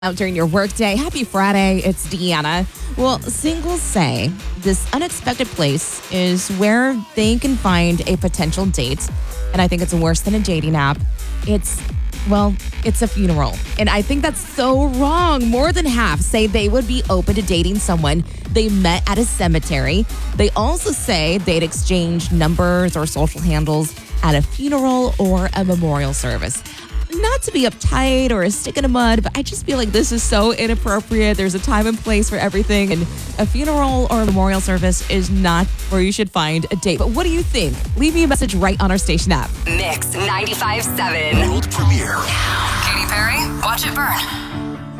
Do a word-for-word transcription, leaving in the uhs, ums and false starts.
out during your workday. Happy Friday. It's Deanna. Well, singles say this unexpected place is where they can find a potential date. And I think it's worse than a dating app. It's, well, it's a funeral. And I think that's so wrong. More than half say they would be open to dating someone they met at a cemetery. They also say they'd exchange numbers or social handles at a funeral or a memorial service. Not to be uptight or a stick in the mud, but I just feel like this is so inappropriate. There's a time and place for everything, and a funeral or a memorial service is not where you should find a date. But what do you think? Leave me a message right on our station app. Mix ninety-five point seven. World premiere. Katy Perry, Watch It Burn.